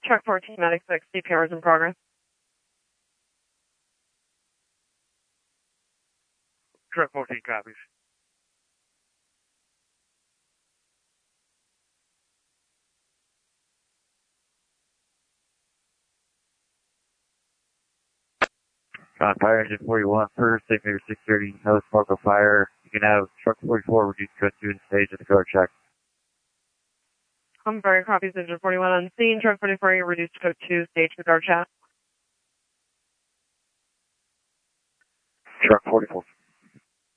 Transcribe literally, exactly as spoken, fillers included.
Truck fourteen, Medic six, C P R is in progress. Truck fourteen copies. On fire engine forty-one, first, safe figure six thirty, no smoke of fire. You can have truck forty-four reduced code two and stage at the code check. On fire, copies engine forty-one on scene. Truck forty-four, you reduced to code two, stage the guard chat. Truck forty-four.